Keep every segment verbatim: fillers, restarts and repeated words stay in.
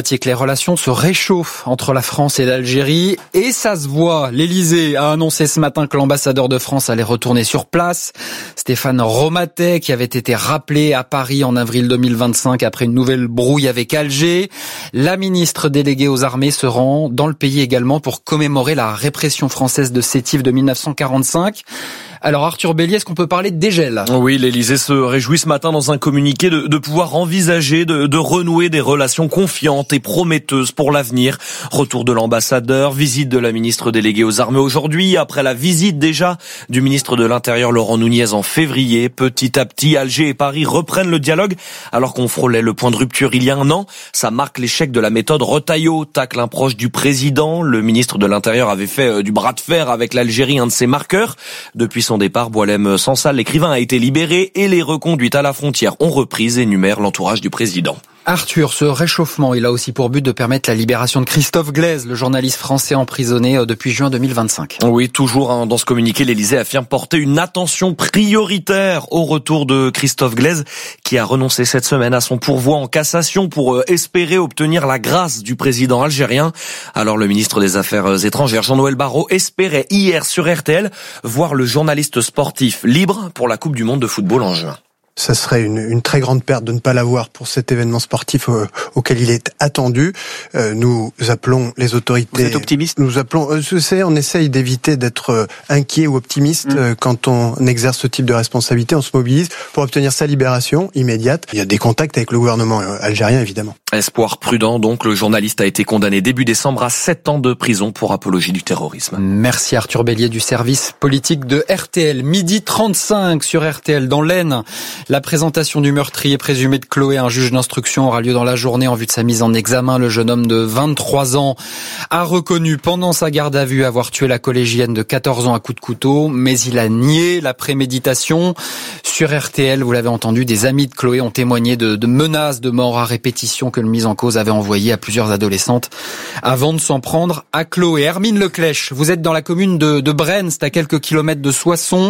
constatiez que les relations se réchauffent entre la France et l'Algérie. Et ça se voit. L'Élysée a annoncé ce matin que l'ambassadeur de France allait retourner sur place. Stéphane Romatet, qui avait été rappelé à Paris en avril deux mille vingt-cinq après une nouvelle brouille avec Alger. La ministre déléguée aux armées se rend dans le pays également pour commémorer la répression française de Sétif de mille neuf cent quarante-cinq. Alors Arthur Bélier, est-ce qu'on peut parler de dégel ? Oui, l'Élysée se réjouit ce matin dans un communiqué de, de pouvoir envisager de, de renouer des relations confiantes et prometteuses pour l'avenir. Retour de l'ambassadeur, visite de la ministre déléguée aux armées aujourd'hui, après la visite déjà du ministre de l'Intérieur Laurent Nunez en février. Petit à petit, Alger et Paris reprennent le dialogue alors qu'on frôlait le point de rupture il y a un an. Ça marque l'échec de la méthode Retailleau, tacle un proche du président. Le ministre de l'Intérieur avait fait du bras de fer avec l'Algérie, un de ses marqueurs. Depuis son départ, Boualem Sansal, l'écrivain, a été libéré et les reconduites à la frontière ont repris, énumère l'entourage du président. Arthur, ce réchauffement, il a aussi pour but de permettre la libération de Christophe Glaise, le journaliste français emprisonné depuis juin deux mille vingt-cinq. Oui, toujours hein, dans ce communiqué, l'Élysée affirme porter une attention prioritaire au retour de Christophe Glaise, qui a renoncé cette semaine à son pourvoi en cassation pour espérer obtenir la grâce du président algérien. Alors le ministre des Affaires étrangères, Jean-Noël Barrot, espérait hier sur R T L voir le journaliste sportif libre pour la Coupe du Monde de football en juin. Ça serait une, une très grande perte de ne pas l'avoir pour cet événement sportif euh, auquel il est attendu. Euh, nous appelons les autorités... Vous êtes optimiste ? Nous appelons... Euh, je sais, on essaye d'éviter d'être euh, inquiet ou optimiste mmh. euh, quand on exerce ce type de responsabilité. On se mobilise pour obtenir sa libération immédiate. Il y a des contacts avec le gouvernement euh, algérien, évidemment. Espoir prudent, donc. Le journaliste a été condamné début décembre à sept ans de prison pour apologie du terrorisme. Merci Arthur Bélier du service politique de R T L. Midi trente-cinq sur R T L dans l'Aisne. La présentation du meurtrier présumé de Chloé à un juge d'instruction aura lieu dans la journée en vue de sa mise en examen. Le jeune homme de vingt-trois ans a reconnu pendant sa garde à vue avoir tué la collégienne de quatorze ans à coups de couteau, mais il a nié la préméditation. Sur R T L, vous l'avez entendu, des amis de Chloé ont témoigné de, de menaces de mort à répétition que le mis en cause avait envoyées à plusieurs adolescentes avant de s'en prendre à Chloé. Hermine Leclèche, vous êtes dans la commune de, de Braine, c'est à quelques kilomètres de Soissons.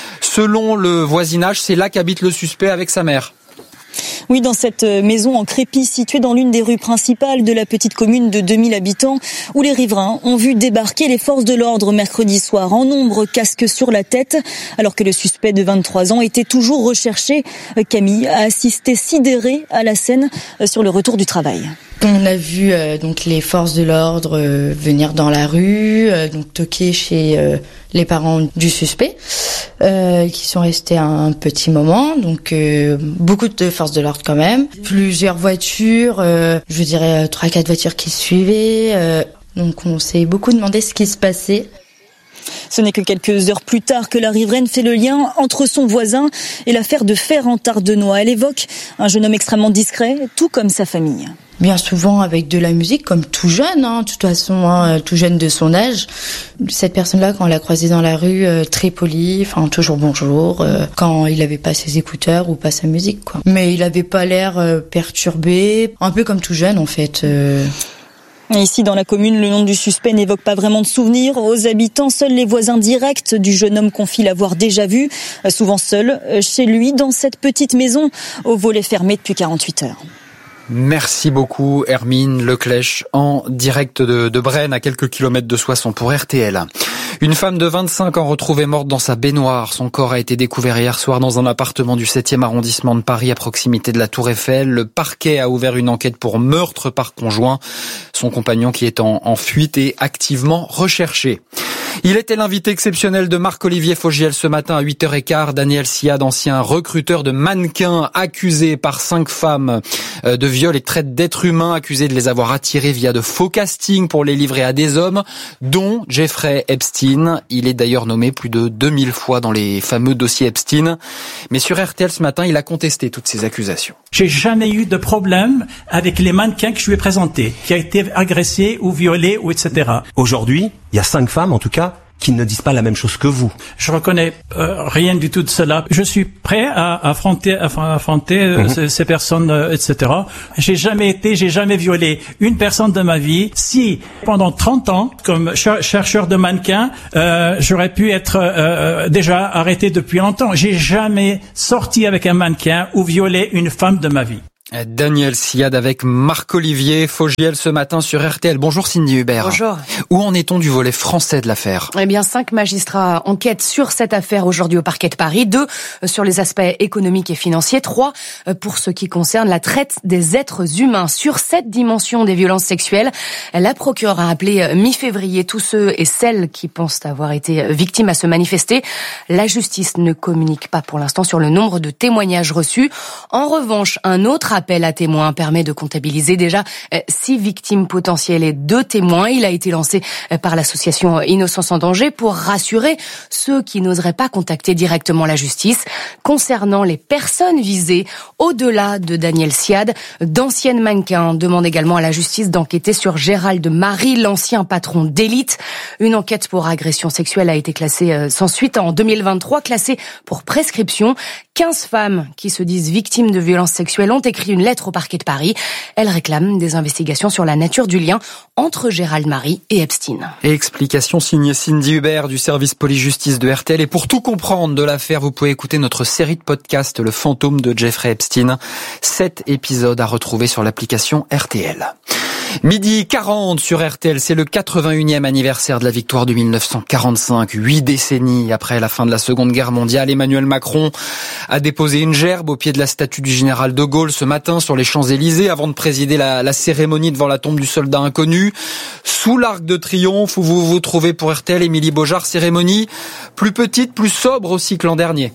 Selon le voisinage, c'est là qu'habite le suspect avec sa mère. Oui, dans cette maison en crépi située dans l'une des rues principales de la petite commune de deux mille habitants, où les riverains ont vu débarquer les forces de l'ordre mercredi soir en nombre, casque sur la tête, alors que le suspect de vingt-trois ans était toujours recherché. Camille a assisté sidérée à la scène sur le retour du travail. On a vu euh, donc les forces de l'ordre euh, venir dans la rue, euh, donc toquer chez euh, les parents du suspect, euh, qui sont restés un petit moment. Donc euh, beaucoup de forces de l'ordre quand même, plusieurs voitures, euh, je dirais trois quatre voitures qui suivaient. Euh, donc on s'est beaucoup demandé ce qui se passait. Ce n'est que quelques heures plus tard que la riveraine fait le lien entre son voisin et l'affaire de Fer-en-Tardenois. Elle évoque un jeune homme extrêmement discret, tout comme sa famille. Bien souvent avec de la musique, comme tout jeune, hein, de toute façon, hein, tout jeune de son âge. Cette personne-là, quand on l'a croisé dans la rue, euh, très poli, enfin toujours bonjour, euh, quand il avait pas ses écouteurs ou pas sa musique, quoi. Mais il avait pas l'air euh, perturbé, un peu comme tout jeune en fait. Euh... Ici, dans la commune, le nom du suspect n'évoque pas vraiment de souvenirs aux habitants. Seuls les voisins directs du jeune homme confient l'avoir déjà vu, souvent seul, chez lui, dans cette petite maison au volet fermé depuis quarante-huit heures. Merci beaucoup Hermine Leclèche en direct de, de Braine à quelques kilomètres de Soissons pour R T L. Une femme de vingt-cinq ans retrouvée morte dans sa baignoire. Son corps a été découvert hier soir dans un appartement du septième arrondissement de Paris à proximité de la Tour Eiffel. Le parquet a ouvert une enquête pour meurtre par conjoint. Son compagnon qui est en, en fuite est activement recherché. Il était l'invité exceptionnel de Marc-Olivier Fogiel ce matin à huit heures quinze. Daniel Siad, ancien recruteur de mannequins, accusé par cinq femmes de viol et de traite d'êtres humains, accusé de les avoir attirés via de faux castings pour les livrer à des hommes, dont Jeffrey Epstein. Il est d'ailleurs nommé plus de deux mille fois dans les fameux dossiers Epstein. Mais sur R T L ce matin, il a contesté toutes ces accusations. J'ai jamais eu de problème avec les mannequins que je lui ai présentés, qui a été agressé ou violé ou et cetera. Aujourd'hui, il y a cinq femmes en tout cas qui ne disent pas la même chose que vous. Je reconnais euh, rien du tout de cela. Je suis prêt à, à affronter, à affronter euh, mmh. ces, ces personnes, euh, et cetera. J'ai jamais été, j'ai jamais violé une personne de ma vie. Si pendant trente ans, comme cher- chercheur de mannequins, euh, j'aurais pu être euh, déjà arrêté depuis longtemps. J'ai jamais sorti avec un mannequin ou violé une femme de ma vie. Daniel Siad avec Marc-Olivier Fogiel ce matin sur R T L. Bonjour Cindy Hubert. Bonjour. Où en est-on du volet français de l'affaire ? Eh bien, cinq magistrats enquêtent sur cette affaire aujourd'hui au parquet de Paris. Deux sur les aspects économiques et financiers. Trois pour ce qui concerne la traite des êtres humains. Sur cette dimension des violences sexuelles, la procureure a appelé mi-février tous ceux et celles qui pensent avoir été victimes à se manifester. La justice ne communique pas pour l'instant sur le nombre de témoignages reçus. En revanche, un autre appel à témoins permet de comptabiliser déjà six victimes potentielles et deux témoins. Il a été lancé par l'association Innocence en danger pour rassurer ceux qui n'oseraient pas contacter directement la justice. Concernant les personnes visées, au-delà de Daniel Siad, d'anciennes mannequins demandent également à la justice d'enquêter sur Gérald Marie, l'ancien patron d'Élite. Une enquête pour agression sexuelle a été classée sans suite en deux mille vingt-trois, classée pour prescription. quinze femmes qui se disent victimes de violences sexuelles ont écrit une lettre au parquet de Paris. Elles réclament des investigations sur la nature du lien entre Gérald Marie et Epstein. Et explication signée Cindy Hubert du service police-justice de R T L. Et pour tout comprendre de l'affaire, vous pouvez écouter notre série de podcasts Le fantôme de Jeffrey Epstein. Sept épisodes à retrouver sur l'application R T L. Midi quarante sur R T L, c'est le quatre-vingt-unième anniversaire de la victoire de mille neuf cent quarante-cinq. Huit décennies après la fin de la Seconde Guerre mondiale, Emmanuel Macron a déposé une gerbe au pied de la statue du général de Gaulle ce matin sur les Champs-Élysées avant de présider la, la cérémonie devant la tombe du soldat inconnu. Sous l'Arc de Triomphe où vous vous trouvez pour R T L, Émilie Beaujard, cérémonie plus petite, plus sobre aussi que l'an dernier.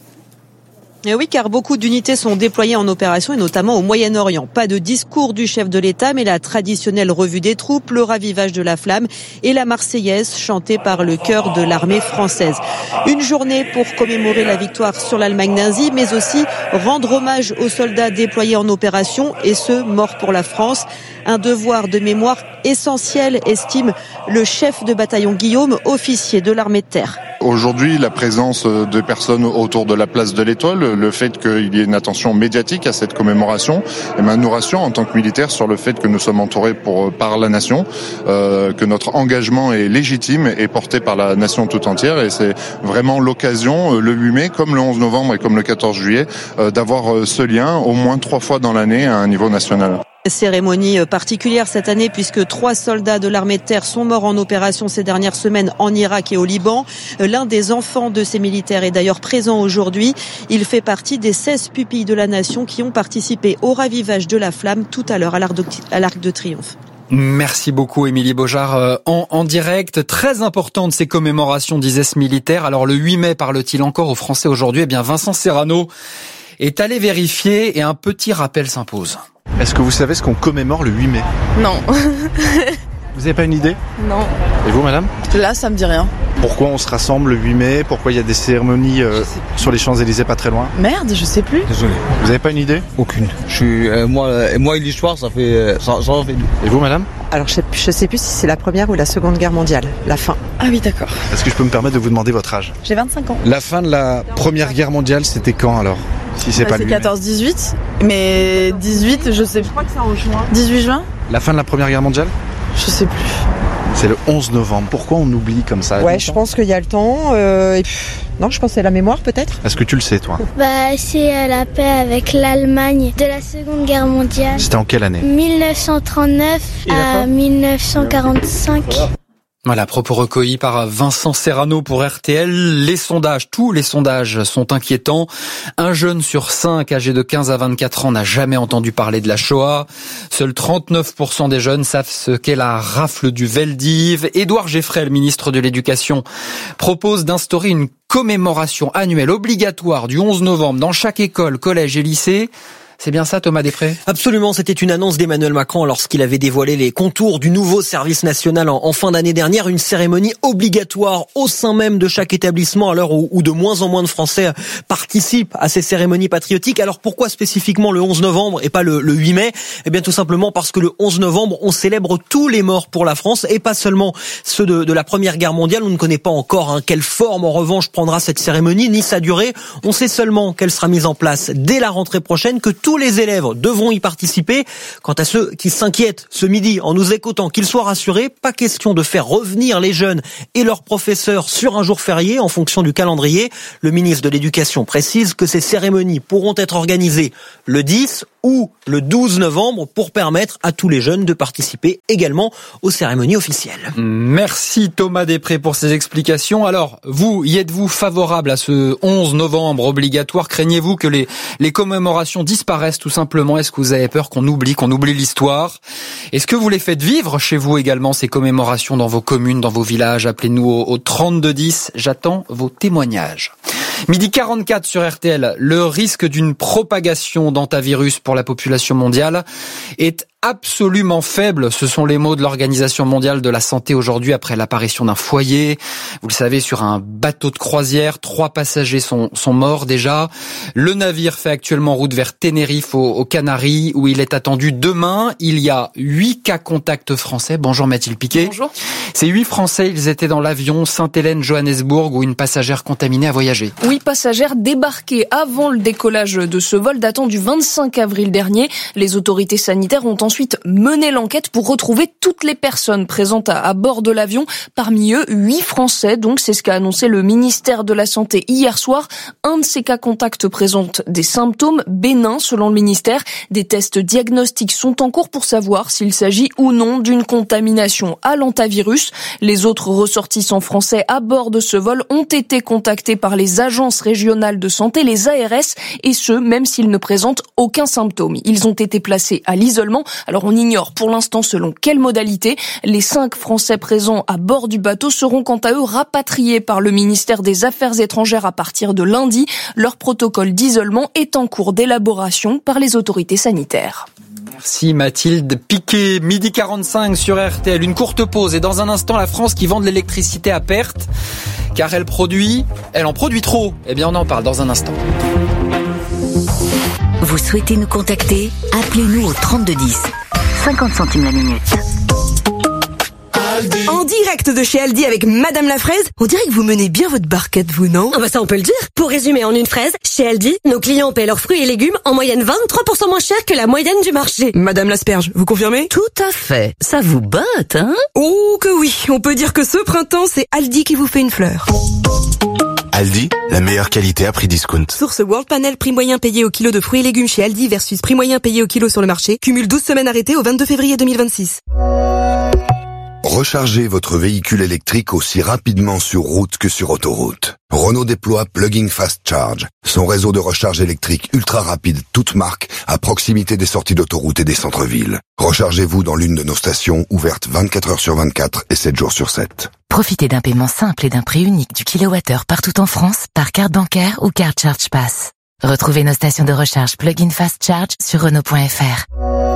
Et oui, car beaucoup d'unités sont déployées en opération et notamment au Moyen-Orient. Pas de discours du chef de l'État, mais la traditionnelle revue des troupes, le ravivage de la flamme et la Marseillaise chantée par le chœur de l'armée française. Une journée pour commémorer la victoire sur l'Allemagne nazie, mais aussi rendre hommage aux soldats déployés en opération et ceux morts pour la France. Un devoir de mémoire essentiel, estime le chef de bataillon Guillaume, officier de l'armée de terre. Aujourd'hui, la présence de personnes autour de la place de l'Étoile, le fait qu'il y ait une attention médiatique à cette commémoration, eh bien, nous rassure en tant que militaires sur le fait que nous sommes entourés pour, par la nation, euh, que notre engagement est légitime et porté par la nation tout entière. Et c'est vraiment l'occasion, le huit mai, comme le onze novembre et comme le quatorze juillet, euh, d'avoir ce lien au moins trois fois dans l'année à un niveau national. Cérémonie particulière cette année puisque trois soldats de l'armée de terre sont morts en opération ces dernières semaines en Irak et au Liban. L'un des enfants de ces militaires est d'ailleurs présent aujourd'hui. Il fait partie des seize pupilles de la nation qui ont participé au ravivage de la flamme tout à l'heure à l'Arc de, à l'Arc de Triomphe. Merci beaucoup Émilie Beaujard en, en direct. Très importante ces commémorations, disait ce militaire. Alors le huit mai, parle-t-il encore aux Français aujourd'hui ? Eh bien Vincent Serrano est allé vérifier et un petit rappel s'impose. Est-ce que vous savez ce qu'on commémore le huit mai ? Non. Vous n'avez pas une idée ? Non. Et vous, madame ? Là, ça me dit rien. Pourquoi on se rassemble le huit mai ? Pourquoi il y a des cérémonies euh, sur les Champs-Élysées pas très loin ? Merde, je sais plus. Désolé. Vous n'avez pas une idée ? Aucune. Je suis, euh, moi, euh, moi, l'histoire, ça fait, euh, ça, ça en fait. Et vous, madame ? Alors, je sais, je sais plus si c'est la première ou la seconde guerre mondiale, la fin. Ah oui, d'accord. Est-ce que je peux me permettre de vous demander votre âge ? J'ai vingt-cinq ans. La fin de la première guerre mondiale, c'était quand alors ? Si c'est bah, pas c'est le quatorze dix-huit, mais dix-huit, je sais. Je crois que c'est en juin. dix-huit juin ? La fin de la première guerre mondiale ? Je sais plus. C'est le onze novembre. Pourquoi on oublie comme ça ? Ouais, je pense qu'il y a le temps. Euh, et puis... Non, je pense que c'est la mémoire peut-être. Est-ce que tu le sais, toi ? Bah, c'est la paix avec l'Allemagne de la Seconde Guerre mondiale. C'était en quelle année ? mille neuf cent trente-neuf à mille neuf cent quarante-cinq. Voilà, propos recueillis par Vincent Serrano pour R T L. Les sondages, tous les sondages sont inquiétants. Un jeune sur cinq âgé de quinze à vingt-quatre ans n'a jamais entendu parler de la Shoah. Seuls trente-neuf pour cent des jeunes savent ce qu'est la rafle du Veldiv. Édouard Geffrey, le ministre de l'Éducation, propose d'instaurer une commémoration annuelle obligatoire du onze novembre dans chaque école, collège et lycée. C'est bien ça, Thomas Després ? Absolument, c'était une annonce d'Emmanuel Macron lorsqu'il avait dévoilé les contours du nouveau service national en, en fin d'année dernière. Une cérémonie obligatoire au sein même de chaque établissement à l'heure où, où de moins en moins de Français participent à ces cérémonies patriotiques. Alors pourquoi spécifiquement le onze novembre et pas le, le huit mai ? Eh bien tout simplement parce que le onze novembre, on célèbre tous les morts pour la France et pas seulement ceux de, de la Première Guerre mondiale. On ne connaît pas encore hein, quelle forme en revanche prendra cette cérémonie ni sa durée. On sait seulement qu'elle sera mise en place dès la rentrée prochaine, que tous les élèves devront y participer. Quant à ceux qui s'inquiètent ce midi en nous écoutant, qu'ils soient rassurés, pas question de faire revenir les jeunes et leurs professeurs sur un jour férié en fonction du calendrier. Le ministre de l'Éducation précise que ces cérémonies pourront être organisées le dix ou le douze novembre pour permettre à tous les jeunes de participer également aux cérémonies officielles. Merci Thomas Després pour ces explications. Alors, vous, y êtes-vous favorable à ce onze novembre obligatoire? Craignez-vous que les, les commémorations disparaissent tout simplement? Est-ce que vous avez peur qu'on oublie, qu'on oublie l'histoire? Est-ce que vous les faites vivre chez vous également, ces commémorations dans vos communes, dans vos villages? Appelez-nous au, au trente-deux dix. J'attends vos témoignages. Midi quarante-quatre sur R T L. Le risque d'une propagation d'hantavirus pour la population mondiale est absolument faible. Ce sont les mots de l'Organisation mondiale de la santé aujourd'hui après l'apparition d'un foyer. Vous le savez, sur un bateau de croisière, trois passagers sont, sont morts déjà. Le navire fait actuellement route vers Tenerife aux, aux Canaries où il est attendu demain. Il y a huit cas contacts français. Bonjour Mathilde Piquet. Bonjour. Ces huit Français, ils étaient dans l'avion Sainte-Hélène-Johannesburg où une passagère contaminée a voyagé. Huit passagères débarqués avant le décollage de ce vol datant du vingt-cinq avril dernier. Les autorités sanitaires ont ensuite mené l'enquête pour retrouver toutes les personnes présentes à, à bord de l'avion. Parmi eux, huit Français. Donc, c'est ce qu'a annoncé le ministère de la Santé hier soir. Un de ces cas contacts présente des symptômes bénins selon le ministère. Des tests diagnostiques sont en cours pour savoir s'il s'agit ou non d'une contamination à l'hantavirus. Les autres ressortissants français à bord de ce vol ont été contactés par les agences régionales de santé, les A R S, et ce, même s'ils ne présentent aucun symptôme. Ils ont été placés à l'isolement. Alors on ignore pour l'instant selon quelle modalité. Les cinq Français présents à bord du bateau seront quant à eux rapatriés par le ministère des Affaires étrangères à partir de lundi. Leur protocole d'isolement est en cours d'élaboration par les autorités sanitaires. Merci Mathilde Piquet. Midi quarante-cinq sur R T L. Une courte pause et dans un instant la France qui vend de l'électricité à perte car elle produit, elle en produit trop. Eh bien on en parle dans un instant. Vous souhaitez nous contacter? Appelez-nous au trente-deux dix. cinquante centimes la minute. En direct de chez Aldi avec Madame la Fraise, on dirait que vous menez bien votre barquette, vous, non? Ah bah ça on peut le dire. Pour résumer en une phrase, chez Aldi, nos clients paient leurs fruits et légumes en moyenne vingt-trois pour cent moins cher que la moyenne du marché. Madame l'asperge, vous confirmez? Tout à fait. Ça vous botte, hein? Oh que oui, on peut dire que ce printemps, c'est Aldi qui vous fait une fleur. Aldi, la meilleure qualité à prix discount. Source World Panel, prix moyen payé au kilo de fruits et légumes chez Aldi versus prix moyen payé au kilo sur le marché. Cumule douze semaines arrêtées au vingt-deux février deux mille vingt-six. Rechargez votre véhicule électrique aussi rapidement sur route que sur autoroute. Renault déploie Plug-in Fast Charge, son réseau de recharge électrique ultra rapide, toute marque, à proximité des sorties d'autoroute et des centres-villes. Rechargez-vous dans l'une de nos stations ouvertes vingt-quatre heures sur vingt-quatre et sept jours sur sept. Profitez d'un paiement simple et d'un prix unique du kilowattheure partout en France par carte bancaire ou carte Charge Pass. Retrouvez nos stations de recharge Plug-in Fast Charge sur Renault point F R.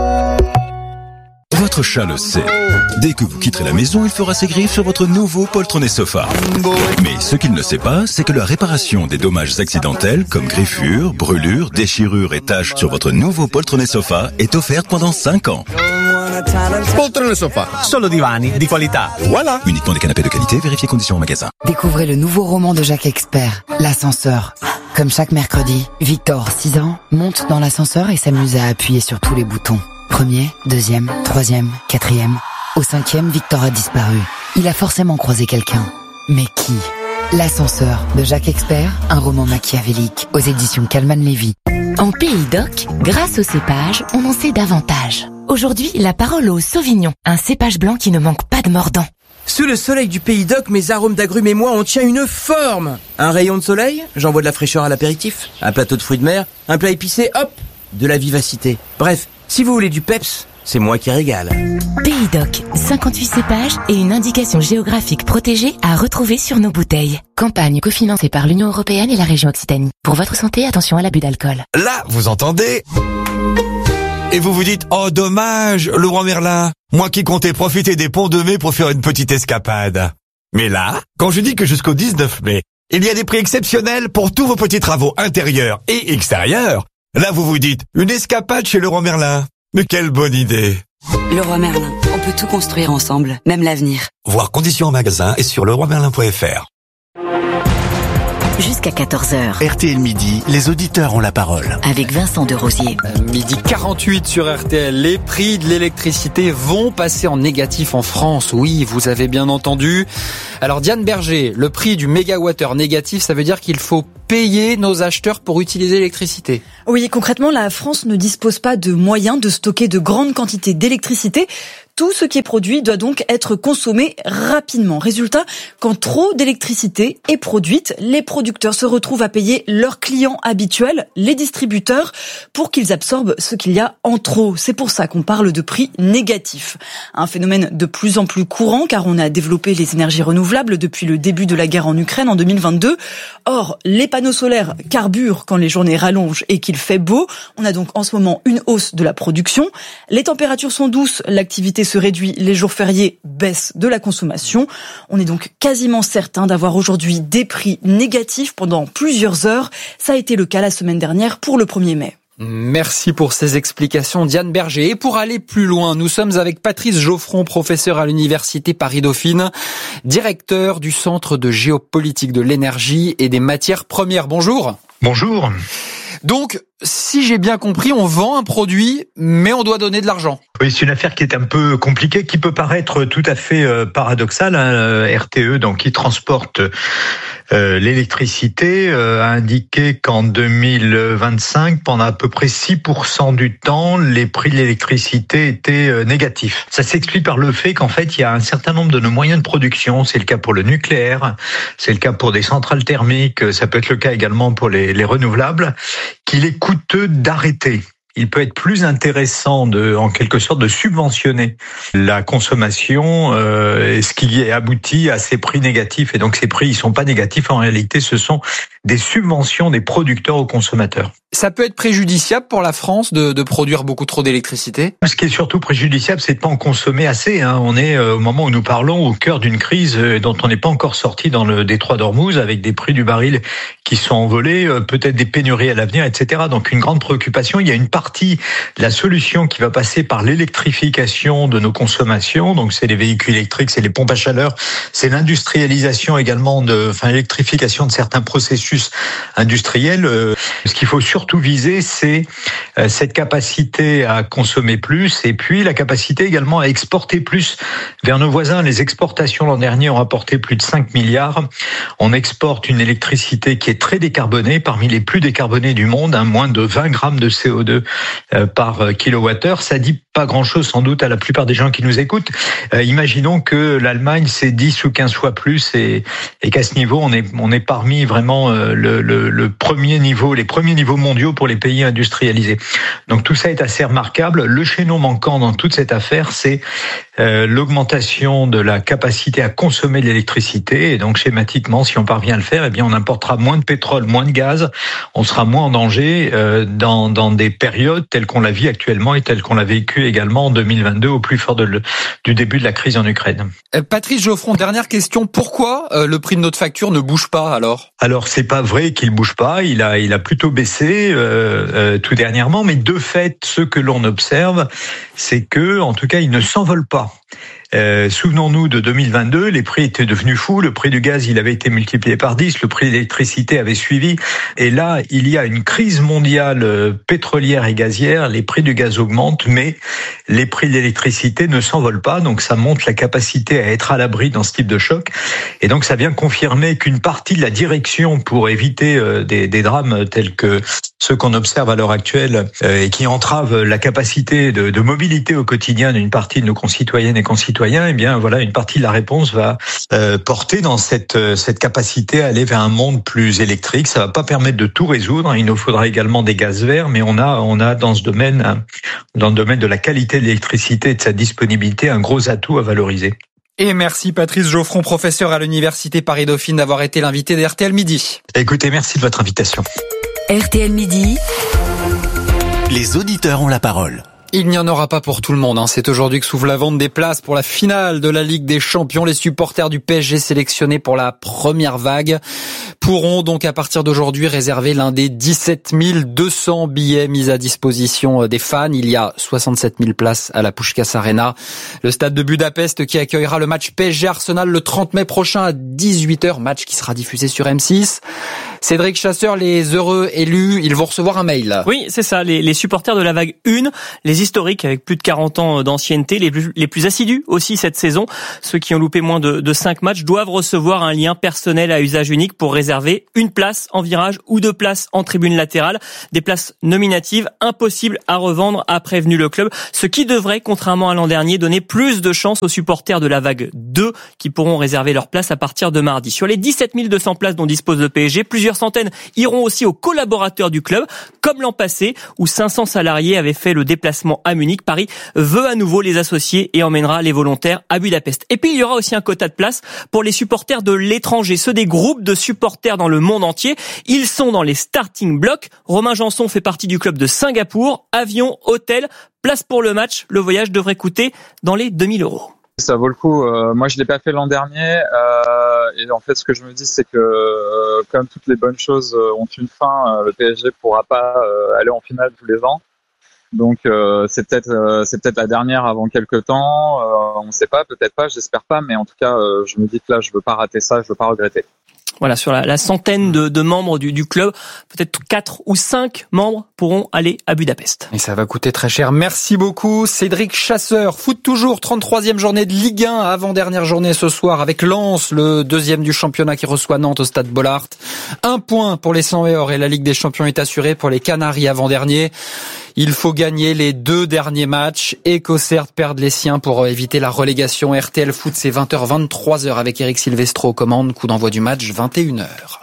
Votre chat le sait. Dès que vous quitterez la maison, il fera ses griffes sur votre nouveau poltronné sofa. Mais ce qu'il ne sait pas, c'est que la réparation des dommages accidentels, comme griffures, brûlures, déchirures et taches sur votre nouveau poltronné sofa est offerte pendant cinq ans. Poltrone sofa, solo divani di qualità. Voilà. Uniquement des canapés de qualité, vérifiez conditions en magasin. Découvrez le nouveau roman de Jacques Expert, L'ascenseur. Comme chaque mercredi, Victor, six ans, monte dans l'ascenseur et s'amuse à appuyer sur tous les boutons. Premier, deuxième, troisième, quatrième. Au cinquième, Victor a disparu. Il a forcément croisé quelqu'un. Mais qui? L'ascenseur de Jacques Expert, un roman machiavélique aux éditions Calman Lévy. En Pays d'Oc, grâce au cépage, on en sait davantage. Aujourd'hui, la parole au Sauvignon, un cépage blanc qui ne manque pas de mordant. Sous le soleil du Pays d'Oc, mes arômes d'agrumes et moi, on tient une forme. Un rayon de soleil, j'envoie de la fraîcheur à l'apéritif. Un plateau de fruits de mer, un plat épicé, hop, de la vivacité. Bref, si vous voulez du peps, c'est moi qui régale. Pays d'Oc, cinquante-huit cépages et une indication géographique protégée à retrouver sur nos bouteilles. Campagne cofinancée par l'Union européenne et la région Occitanie. Pour votre santé, attention à l'abus d'alcool. Là, vous entendez? Et vous vous dites, oh dommage, le roi Merlin, moi qui comptais profiter des ponts de mai pour faire une petite escapade. Mais là, quand je dis que jusqu'au dix-neuf mai, il y a des prix exceptionnels pour tous vos petits travaux intérieurs et extérieurs, là vous vous dites, une escapade chez le roi Merlin. Mais quelle bonne idée! Le roi Merlin, on peut tout construire ensemble, même l'avenir. Voir conditions en magasin et sur le roi merlin point F R. jusqu'à quatorze heures. R T L Midi, les auditeurs ont la parole. Avec Vincent de Rosier. Midi quarante-huit sur R T L. Les prix de l'électricité vont passer en négatif en France. Oui, vous avez bien entendu. Alors Diane Berger, le prix du mégawattheure négatif, ça veut dire qu'il faut payer nos acheteurs pour utiliser l'électricité. Oui, concrètement, la France ne dispose pas de moyens de stocker de grandes quantités d'électricité. Tout ce qui est produit doit donc être consommé rapidement. Résultat, quand trop d'électricité est produite, les producteurs se retrouvent à payer leurs clients habituels, les distributeurs, pour qu'ils absorbent ce qu'il y a en trop. C'est pour ça qu'on parle de prix négatif. Un phénomène de plus en plus courant car on a développé les énergies renouvelables depuis le début de la guerre en Ukraine en deux mille vingt-deux. Or, les panneaux solaires carburent quand les journées rallongent et qu'il fait beau. On a donc en ce moment une hausse de la production. Les températures sont douces, l'activité se réduit, les jours fériés baissent de la consommation. On est donc quasiment certain d'avoir aujourd'hui des prix négatifs pendant plusieurs heures. Ça a été le cas la semaine dernière pour le premier mai. Merci pour ces explications, Diane Berger. Et pour aller plus loin, nous sommes avec Patrice Geoffron, professeur à l'Université Paris-Dauphine, directeur du Centre de géopolitique de l'énergie et des matières premières. Bonjour. Bonjour. Donc, si j'ai bien compris, on vend un produit, mais on doit donner de l'argent. Oui, c'est une affaire qui est un peu compliquée, qui peut paraître tout à fait euh, paradoxale. Hein. R T E, donc qui transporte euh, l'électricité, euh, a indiqué qu'en deux mille vingt-cinq, pendant à peu près six pour cent du temps, les prix de l'électricité étaient euh, négatifs. Ça s'explique par le fait qu'en fait, il y a un certain nombre de nos moyens de production. C'est le cas pour le nucléaire, c'est le cas pour des centrales thermiques, ça peut être le cas également pour les, les renouvelables, qu'il est coûteux d'arrêter. Il peut être plus intéressant de, en quelque sorte, de subventionner la consommation, euh, ce qui aboutit à ces prix négatifs. Et donc ces prix, ils sont pas négatifs. En réalité, ce sont des subventions des producteurs aux consommateurs. Ça peut être préjudiciable pour la France de, de produire beaucoup trop d'électricité ? Ce qui est surtout préjudiciable, c'est de pas en consommer assez. Hein. On est, euh, au moment où nous parlons, au cœur d'une crise euh, dont on n'est pas encore sorti dans le détroit d'Ormuz, avec des prix du baril qui sont envolés, euh, peut-être des pénuries à l'avenir, et cetera. Donc une grande préoccupation. Il y a une partie de la solution qui va passer par l'électrification de nos consommations. Donc c'est les véhicules électriques, c'est les pompes à chaleur, c'est l'industrialisation également de, enfin l'électrification de certains processus industriels. Euh, ce qu'il faut surtout viser, c'est euh, cette capacité à consommer plus et puis la capacité également à exporter plus vers nos voisins. Les exportations l'an dernier ont rapporté plus de cinq milliards. On exporte une électricité qui est très décarbonée, parmi les plus décarbonées du monde, hein, moins de vingt grammes de C O deux euh, par kilowattheure. Ça dit pas grand-chose sans doute à la plupart des gens qui nous écoutent. Euh, imaginons que l'Allemagne c'est dix ou quinze fois plus et, et qu'à ce niveau on est on est parmi vraiment euh, le, le, le premier niveau, les premiers niveaux mondiaux pour les pays industrialisés. Donc tout ça est assez remarquable. Le chaînon manquant dans toute cette affaire, c'est euh, l'augmentation de la capacité à consommer de l'électricité. Et donc schématiquement, si on parvient à le faire, eh bien on importera moins de pétrole, moins de gaz. On sera moins en danger euh, dans dans des périodes telles qu'on la vit actuellement et telles qu'on l'a vécu également en deux mille vingt-deux au plus fort de le, du début de la crise en Ukraine. Patrice Geoffron, dernière question. Pourquoi euh, le prix de notre facture ne bouge pas alors ? Alors c'est pas vrai qu'il bouge pas. Il a il a plutôt baissé euh, euh, tout dernièrement, mais de fait, ce que l'on observe, c'est que en tout cas, il ne s'envole pas. Euh, souvenons-nous de deux mille vingt-deux, les prix étaient devenus fous, le prix du gaz il avait été multiplié par dix, le prix de l'électricité avait suivi, et là il y a une crise mondiale euh, pétrolière et gazière, les prix du gaz augmentent, mais les prix de l'électricité ne s'envolent pas, donc ça montre la capacité à être à l'abri dans ce type de choc, et donc ça vient confirmer qu'une partie de la direction pour éviter euh, des, des drames tels que ceux qu'on observe à l'heure actuelle euh, et qui entravent la capacité de, de mobilité au quotidien d'une partie de nos concitoyennes et concitoyens, eh bien voilà, une partie de la réponse va euh, porter dans cette euh, cette capacité à aller vers un monde plus électrique. Ça va pas permettre de tout résoudre. Il nous faudra également des gaz verts, mais on a on a dans ce domaine, dans le domaine de la qualité de l'électricité et de sa disponibilité, un gros atout à valoriser. Et merci Patrice Geoffron, professeur à l'Université Paris-Dauphine, d'avoir été l'invité d'R T L Midi. Écoutez, merci de votre invitation. R T L Midi. Les auditeurs ont la parole. Il n'y en aura pas pour tout le monde. Hein. C'est aujourd'hui que s'ouvre la vente des places pour la finale de la Ligue des Champions. Les supporters du P S G sélectionnés pour la première vague. Pour pourront donc à partir d'aujourd'hui réserver l'un des dix-sept mille deux cents billets mis à disposition des fans. Il y a soixante-sept mille places à la Puskás Arena. Le stade de Budapest qui accueillera le match P S G Arsenal le trente mai prochain à dix-huit heures, match qui sera diffusé sur M six. Cédric Chasseur, les heureux élus, ils vont recevoir un mail. Oui, c'est ça, les, les supporters de la vague un, les historiques avec plus de quarante ans d'ancienneté, les plus, les plus assidus aussi cette saison, ceux qui ont loupé moins de, de cinq matchs, doivent recevoir un lien personnel à usage unique pour réserver une place en virage ou deux places en tribune latérale. Des places nominatives, impossibles à revendre, a prévenu le club, ce qui devrait, contrairement à l'an dernier, donner plus de chance aux supporters de la vague deux qui pourront réserver leur place à partir de mardi. Sur les dix-sept mille deux cents places dont dispose le P S G, plusieurs centaines iront aussi aux collaborateurs du club, comme l'an passé où cinq cents salariés avaient fait le déplacement à Munich. Paris veut à nouveau les associer et emmènera les volontaires à Budapest. Et puis il y aura aussi un quota de place pour les supporters de l'étranger, ceux des groupes de supporters dans le monde entier. Ils sont dans les starting blocks. Romain Janson fait partie du club de Singapour. Avion, hôtel, place pour le match. Le voyage devrait coûter dans les deux mille euros. Ça vaut le coup. Euh, moi, je l'ai pas fait l'an dernier. Euh, et en fait, ce que je me dis, c'est que euh, comme toutes les bonnes choses ont une fin, euh, le P S G pourra pas euh, aller en finale tous les ans. Donc, euh, c'est peut-être, euh, c'est peut-être la dernière avant quelques temps. Euh, on ne sait pas, peut-être pas, j'espère pas. Mais en tout cas, euh, je me dis que là, je veux pas rater ça, je veux pas regretter. Voilà, sur la, la centaine de, de membres du, du club, peut-être quatre ou cinq membres pourront aller à Budapest. Et ça va coûter très cher. Merci beaucoup, Cédric Chasseur. Foot toujours, trente-troisième journée de Ligue un, avant-dernière journée ce soir avec Lens, le deuxième du championnat qui reçoit Nantes au stade Bollaert. Un point pour les cent et or et la Ligue des Champions est assurée pour les Canaries avant-dernier. Il faut gagner les deux derniers matchs et qu'Auxerre perde les siens pour éviter la relégation. R T L Foot, c'est vingt heures, vingt-trois heures avec Eric Silvestro aux commandes. Coup d'envoi du match, vingt et une heures.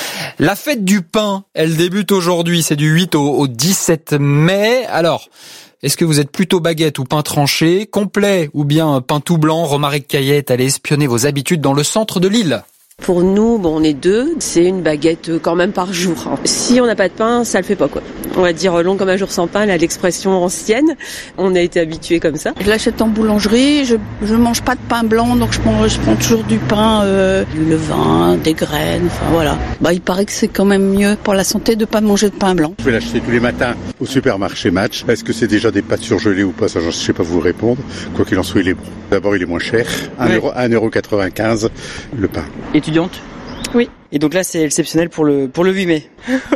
La fête du pain, elle débute aujourd'hui. C'est du huit au dix-sept mai. Alors, est-ce que vous êtes plutôt baguette ou pain tranché, complet ou bien pain tout blanc? Romaric Caillet est allé espionner vos habitudes dans le centre de Lille. Pour nous, bon, on est deux, c'est une baguette quand même par jour. Si on n'a pas de pain, ça le fait pas, quoi. On va dire long comme un jour sans pain, là, l'expression ancienne. On a été habitués comme ça. Je l'achète en boulangerie, je je mange pas de pain blanc, donc je prends, je prends toujours du pain, euh, du levain, des graines, enfin voilà. Bah, il paraît que c'est quand même mieux pour la santé de pas manger de pain blanc. Je vais l'acheter tous les matins au supermarché Match. Est-ce que c'est déjà des pâtes surgelées ou pas? Ça, je sais pas vous répondre. Quoi qu'il en soit, il est bon. D'abord, il est moins cher. un euro quatre-vingt-quinze le pain. Étudiante? Oui. Et donc là, c'est exceptionnel pour le pour le huit mai.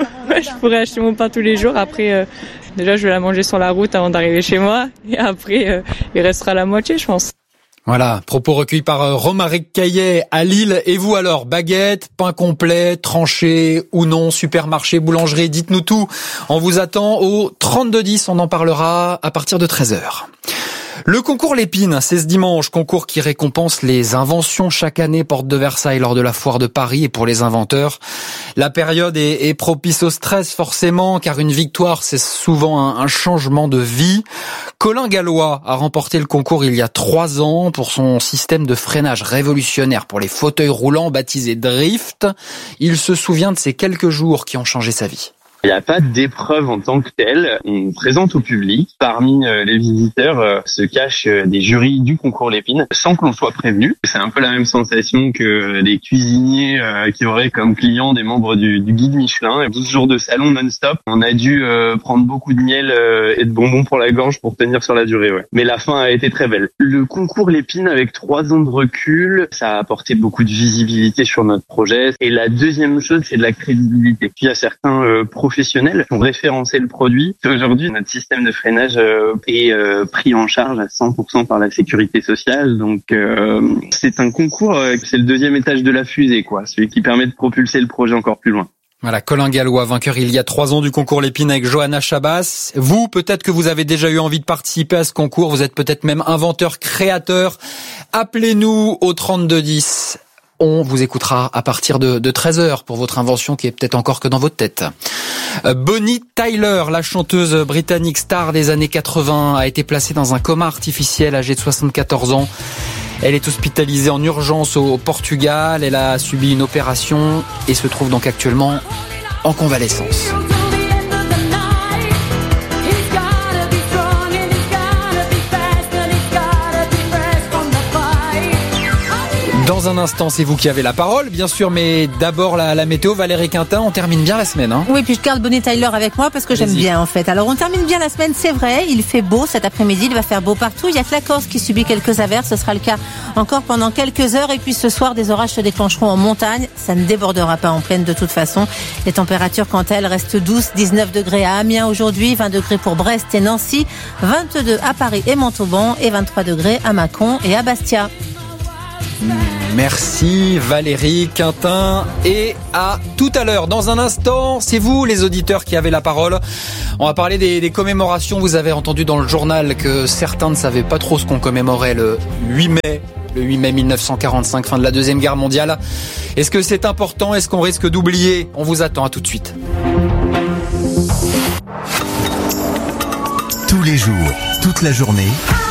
Je pourrais acheter mon pain tous les jours. Après, euh, déjà, je vais la manger sur la route avant d'arriver chez moi. Et après, euh, il restera la moitié, je pense. Voilà, propos recueillis par Romaric Caillet à Lille. Et vous alors, baguette, pain complet, tranché ou non, supermarché, boulangerie, dites-nous tout. On vous attend au trente-deux dix, on en parlera à partir de treize heures. Le concours Lépine, c'est ce dimanche, concours qui récompense les inventions chaque année, porte de Versailles lors de la foire de Paris. Et pour les inventeurs, la période est, est propice au stress forcément, car une victoire c'est souvent un, un changement de vie. Colin Gallois a remporté le concours il y a trois ans pour son système de freinage révolutionnaire pour les fauteuils roulants baptisé Drift. Il se souvient de ces quelques jours qui ont changé sa vie. Il n'y a pas d'épreuve en tant que telle. On présente au public. Parmi les visiteurs euh, se cachent des jurys du concours Lépine sans que l'on soit prévenu. C'est un peu la même sensation que les cuisiniers euh, qui auraient comme clients des membres du, du guide Michelin. douze jours de salon non-stop. On a dû euh, prendre beaucoup de miel euh, et de bonbons pour la gorge pour tenir sur la durée. Ouais. Mais la fin a été très belle. Le concours Lépine, avec trois ans de recul, ça a apporté beaucoup de visibilité sur notre projet. Et la deuxième chose, c'est de la crédibilité. Il y a certains euh, professionnels ont référencé le produit. Aujourd'hui, notre système de freinage euh, est euh, pris en charge à cent pour cent par la sécurité sociale. Donc, euh, c'est un concours, euh, c'est le deuxième étage de la fusée, quoi, celui qui permet de propulser le projet encore plus loin. Voilà, Colin Gallois, vainqueur il y a trois ans du concours Lépine avec Johanna Chabas. Vous, peut-être que vous avez déjà eu envie de participer à ce concours. Vous êtes peut-être même inventeur, créateur. Appelez-nous au trente-deux dix. On vous écoutera à partir de, de treize heures pour votre invention qui est peut-être encore que dans votre tête. Bonnie Tyler, la chanteuse britannique star des années quatre-vingts, a été placée dans un coma artificiel âgée de soixante-quatorze ans. Elle est hospitalisée en urgence au Portugal. Elle a subi une opération et se trouve donc actuellement en convalescence. Dans Dans un instant, c'est vous qui avez la parole, bien sûr, mais d'abord la, la météo. Valérie Quintin, on termine bien la semaine. Hein. Oui, puis je garde Bonnie Tyler avec moi parce que j'aime Vas-y. bien en fait. Alors on termine bien la semaine, c'est vrai, il fait beau cet après-midi, il va faire beau partout. Il y a que la Corse qui subit quelques averses, ce sera le cas encore pendant quelques heures. Et puis ce soir, des orages se déclencheront en montagne. Ça ne débordera pas en plaine de toute façon. Les températures, quant à elles, restent douces. dix-neuf degrés à Amiens aujourd'hui, vingt degrés pour Brest et Nancy, vingt-deux à Paris et Montauban et vingt-trois degrés à Mâcon et à Bastia. Merci Valérie Quintin et à tout à l'heure. Dans un instant, c'est vous les auditeurs qui avez la parole. On va parler des, des commémorations. Vous avez entendu dans le journal que certains ne savaient pas trop ce qu'on commémorait le huit mai. Le huit mai mille neuf cent quarante-cinq, fin de la Deuxième Guerre mondiale. Est-ce que c'est important ? Est-ce qu'on risque d'oublier ? On vous attend, à tout de suite. Tous les jours, toute la journée,